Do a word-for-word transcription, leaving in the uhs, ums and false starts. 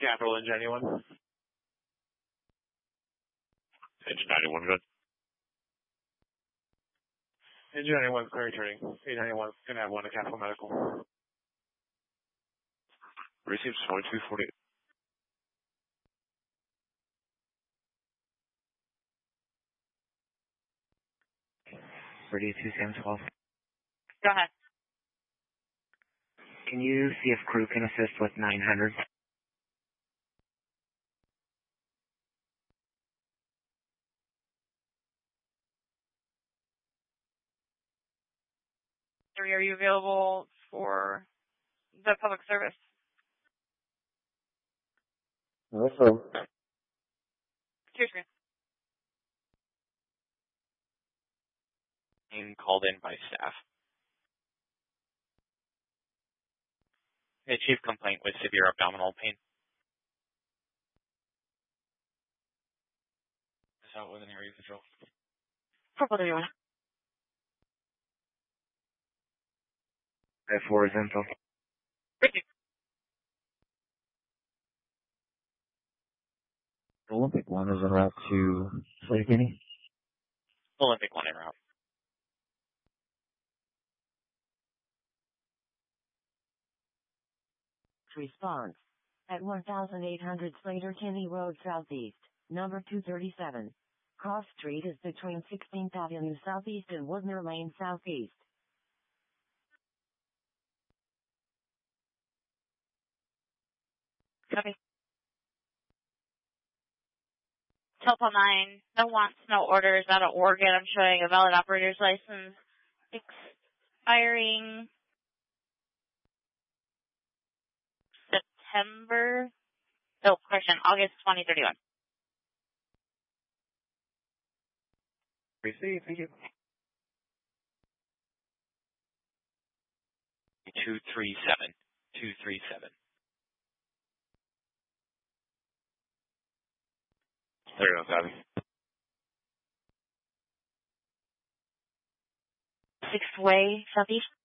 Capital Engine anyone? Engine ninety-one, good. Engine ninety-one, clear returning. eight ninety-one, going to have one to Capital Medical. Received twenty-two forty-eight. thirty-two Sam twelve. Go ahead. Can you see if crew can assist with nine hundred? Are you available for the public service? Also. Your screen. And called in by staff. A chief complaint with severe abdominal pain. Is out with an area control. Purple to one. F four is info. Ricky. Olympic one is en route to Sleepy. Olympic one en route. Response. At eighteen hundred Slater Kinney Road Southeast, number two thirty-seven. Cross Street is between sixteenth Avenue Southeast and Woodner Lane Southeast. Copy. Telephone nine, no wants, no orders out of Oregon. I'm showing a valid operator's license expiring September, oh, correction, August twenty thirty-one. Receive, thank you. two three seven. two three seven. There you go, copy. Sixth Way, Southeast.